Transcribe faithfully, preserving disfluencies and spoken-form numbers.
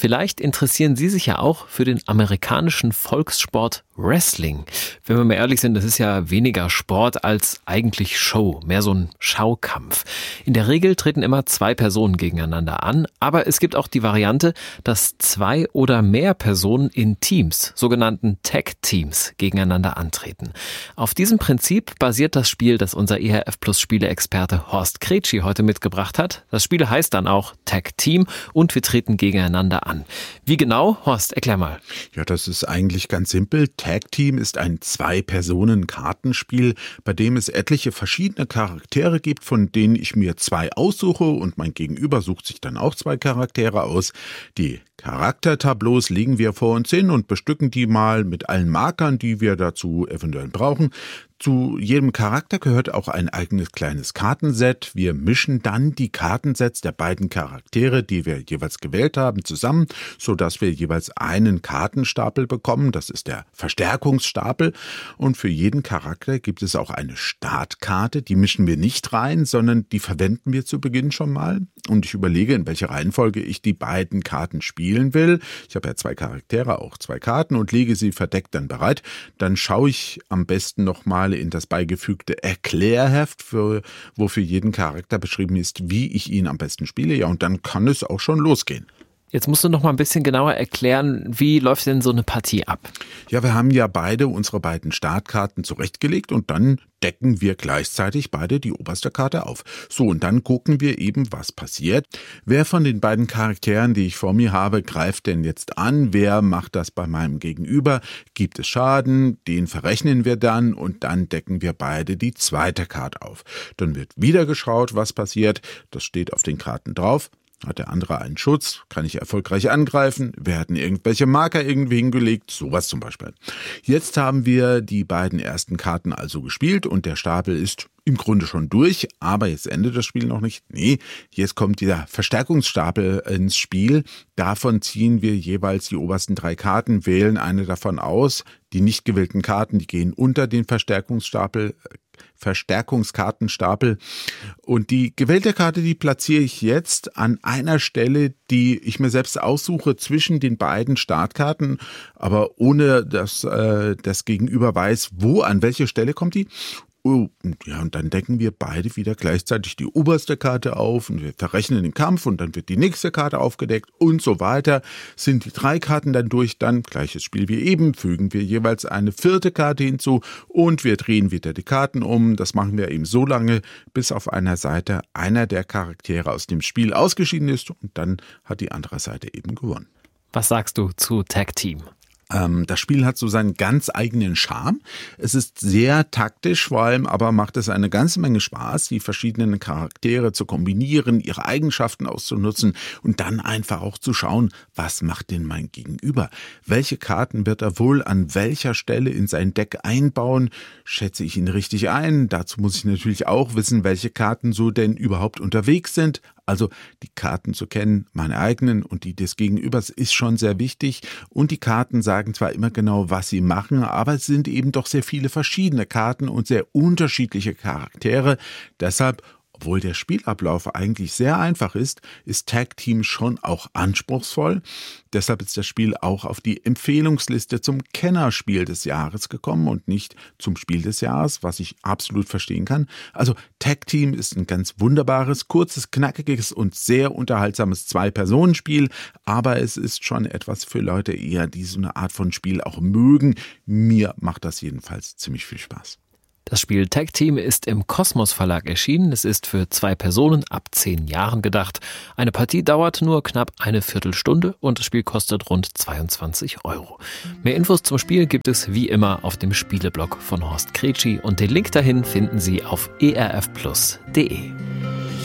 Vielleicht interessieren Sie sich ja auch für den amerikanischen Volkssport Wrestling. Wenn wir mal ehrlich sind, das ist ja weniger Sport als eigentlich Show, mehr so ein Schaukampf. In der Regel treten immer zwei Personen gegeneinander an, aber es gibt auch die Variante, dass zwei oder mehr Personen in Teams, sogenannten Tag-Teams, gegeneinander antreten. Auf diesem Prinzip basiert das Spiel, das unser E R F Plus Spieleexperte Horst Kretschi heute mitgebracht hat. Das Spiel heißt dann auch Tag Team und wir treten gegeneinander an. Wie genau? Horst, erklär mal. Ja, das ist eigentlich ganz simpel. Tag Team ist ein Zwei-Personen-Kartenspiel, bei dem es etliche verschiedene Charaktere gibt, von denen ich mir zwei aussuche und mein Gegenüber sucht sich dann auch zwei Charaktere aus. Die Charaktertableaus legen wir vor uns hin und bestücken die mal mit allen Markern, die wir dazu eventuell brauchen. Zu jedem Charakter gehört auch ein eigenes kleines Kartenset. Wir mischen dann die Kartensets der beiden Charaktere, die wir jeweils gewählt haben, zusammen, sodass wir jeweils einen Kartenstapel bekommen. Das ist der Verstärkungsstapel. Und für jeden Charakter gibt es auch eine Startkarte. Die mischen wir nicht rein, sondern die verwenden wir zu Beginn schon mal. Und ich überlege, in welcher Reihenfolge ich die beiden Karten spielen will. Ich habe ja zwei Charaktere, auch zwei Karten und lege sie verdeckt dann bereit. Dann schaue ich am besten nochmal in das beigefügte Erklärheft, für, wo für jeden Charakter beschrieben ist, wie ich ihn am besten spiele. Ja, und dann kann es auch schon losgehen. Jetzt musst du noch mal ein bisschen genauer erklären, wie läuft denn so eine Partie ab? Ja, wir haben ja beide unsere beiden Startkarten zurechtgelegt und dann decken wir gleichzeitig beide die oberste Karte auf. So, und dann gucken wir eben, was passiert. Wer von den beiden Charakteren, die ich vor mir habe, greift denn jetzt an? Wer macht das bei meinem Gegenüber? Gibt es Schaden? Den verrechnen wir dann und dann decken wir beide die zweite Karte auf. Dann wird wieder geschaut, was passiert. Das steht auf den Karten drauf. Hat der andere einen Schutz? Kann ich erfolgreich angreifen? Werden irgendwelche Marker irgendwie hingelegt? Sowas zum Beispiel. Jetzt haben wir die beiden ersten Karten also gespielt und der Stapel ist im Grunde schon durch, aber jetzt endet das Spiel noch nicht. Nee, jetzt kommt dieser Verstärkungsstapel ins Spiel. Davon ziehen wir jeweils die obersten drei Karten, wählen eine davon aus. Die nicht gewählten Karten, die gehen unter den Verstärkungsstapel, Verstärkungskartenstapel. Und die gewählte Karte, die platziere ich jetzt an einer Stelle, die ich mir selbst aussuche zwischen den beiden Startkarten, aber ohne dass äh, das Gegenüber weiß, wo, an welche Stelle kommt die. Oh, ja, und dann decken wir beide wieder gleichzeitig die oberste Karte auf und wir verrechnen den Kampf und dann wird die nächste Karte aufgedeckt und so weiter. Sind die drei Karten dann durch, dann gleiches Spiel wie eben, fügen wir jeweils eine vierte Karte hinzu und wir drehen wieder die Karten um. Das machen wir eben so lange, bis auf einer Seite einer der Charaktere aus dem Spiel ausgeschieden ist und dann hat die andere Seite eben gewonnen. Was sagst du zu Tag Team? Das Spiel hat so seinen ganz eigenen Charme. Es ist sehr taktisch, vor allem aber macht es eine ganze Menge Spaß, die verschiedenen Charaktere zu kombinieren, ihre Eigenschaften auszunutzen und dann einfach auch zu schauen, was macht denn mein Gegenüber? Welche Karten wird er wohl an welcher Stelle in sein Deck einbauen? Schätze ich ihn richtig ein? Dazu muss ich natürlich auch wissen, welche Karten so denn überhaupt unterwegs sind. Also die Karten zu kennen, meine eigenen und die des Gegenübers, ist schon sehr wichtig. Und die Karten sagen zwar immer genau, was sie machen, aber es sind eben doch sehr viele verschiedene Karten und sehr unterschiedliche Charaktere. Deshalb, obwohl der Spielablauf eigentlich sehr einfach ist, ist Tag Team schon auch anspruchsvoll. Deshalb ist das Spiel auch auf die Empfehlungsliste zum Kennerspiel des Jahres gekommen und nicht zum Spiel des Jahres, was ich absolut verstehen kann. Also Tag Team ist ein ganz wunderbares, kurzes, knackiges und sehr unterhaltsames Zwei-Personen-Spiel, aber es ist schon etwas für Leute eher, die so eine Art von Spiel auch mögen. Mir macht das jedenfalls ziemlich viel Spaß. Das Spiel Tag Team ist im Kosmos Verlag erschienen. Es ist für zwei Personen ab zehn Jahren gedacht. Eine Partie dauert nur knapp eine Viertelstunde und das Spiel kostet rund zweiundzwanzig Euro. Mehr Infos zum Spiel gibt es wie immer auf dem Spieleblog von Horst Kretschi und den Link dahin finden Sie auf e r f plus punkt d e.